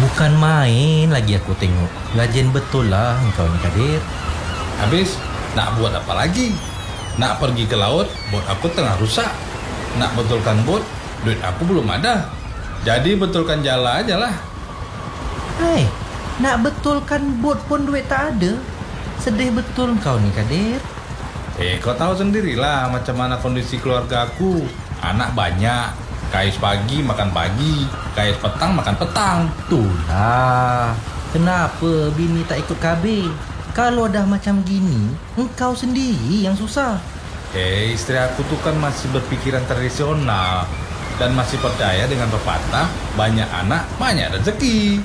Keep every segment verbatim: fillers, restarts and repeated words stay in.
Bukan main lagi aku tengok. Rajin betul lah engkau ni Kadir. Habis nak buat apa lagi? Nak pergi ke laut, bot aku tengah rusak. Nak betulkan bot, duit aku belum ada. Jadi betulkan jala aja lah. Hai, nak betulkan bot pun duit tak ada. Sedih betul engkau ni Kadir. Eh, kau tahu sendirilah macam mana kondisi keluarga aku. Anak banyak. Kais pagi makan pagi, kais petang makan petang. Itulah kenapa bini tak ikut K B. Kalau dah macam gini, engkau sendiri yang susah. Eh, istri aku tuh kan masih berpikiran tradisional dan masih percaya dengan pepatah banyak anak banyak rezeki.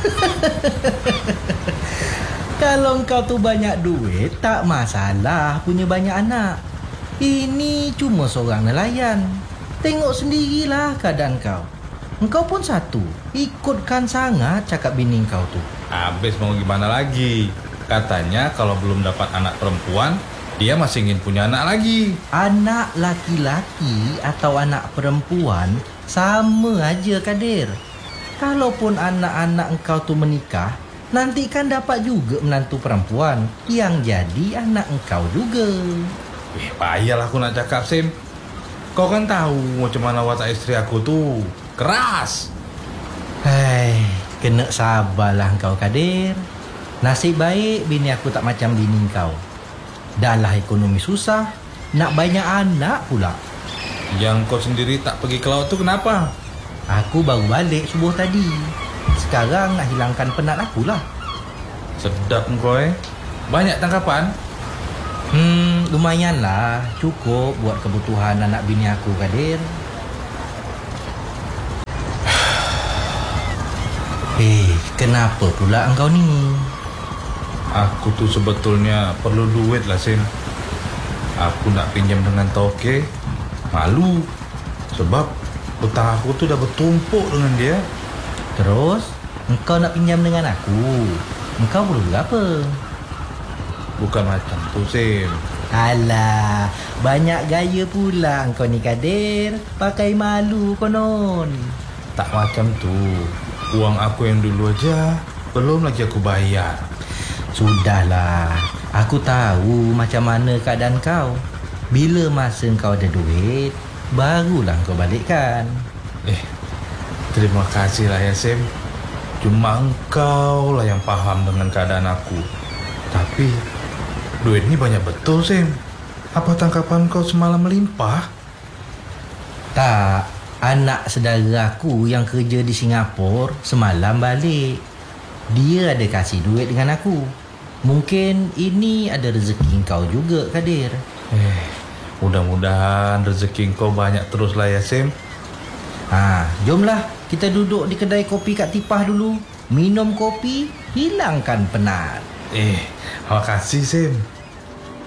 Kalau engkau tu banyak duit, tak masalah punya banyak anak. Ini cuma seorang nelayan. Tengok sendirilah keadaan kau. Engkau pun satu. Ikutkan sangat cakap bini kau tu. Habis mau gimana lagi? Katanya kalau belum dapat anak perempuan, dia masih ingin punya anak lagi. Anak laki-laki atau anak perempuan sama aja Kadir. Kalaupun anak-anak engkau tu menikah, nanti kan dapat juga menantu perempuan yang jadi anak engkau juga. Eh, payahlah aku nak cakap, Sim. Kau kan tahu macam mana watak istri aku tu. Keras. Hai, kena sabarlah engkau Kadir. Nasib baik bini aku tak macam bini kau. Dah lah ekonomi susah, nak banyak anak pula. Yang kau sendiri tak pergi ke laut tu kenapa? Aku baru balik subuh tadi. Sekarang nak hilangkan penat aku lah. Sedap kau eh. Banyak tangkapan? Hmm, lumayan lah. Cukup buat kebutuhan anak bini aku Kadir. Eh, kenapa pula engkau ni? Aku tuh sebetulnya perlu duit lah, Sim. Aku nak pinjam dengan toke, malu. Sebab hutang aku tuh dah bertumpuk dengan dia. Terus, engkau nak pinjam dengan aku. Engkau perlu berapa? Bukan macam tu, Sim. Alah, banyak gaya pula engkau ni Kadir. Pakai malu konon. Tak macam tu. Uang aku yang dulu aja belum lagi aku bayar. Sudahlah, aku tahu macam mana keadaan kau. Bila masa kau ada duit, barulah kau balikkan. Eh, terima kasih lah ya, Sim. Cuma engkau lah yang paham dengan keadaan aku. Tapi duit ni banyak betul, Sim. Apa tangkapan kau semalam melimpah? Tak, anak saudara aku yang kerja di Singapura semalam balik. Dia ada kasih duit dengan aku. Mungkin ini ada rezeki kau juga, Kadir. Eh, mudah-mudahan rezeki kau banyak terus lah ya, Sim. Ha, jomlah kita duduk di kedai kopi kat Tipah dulu. Minum kopi, hilangkan penat. Eh, makasih, Sim.